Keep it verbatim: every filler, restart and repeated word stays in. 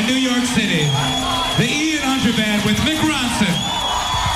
and New York City. The Ian Hunter Band with Mick Ronson.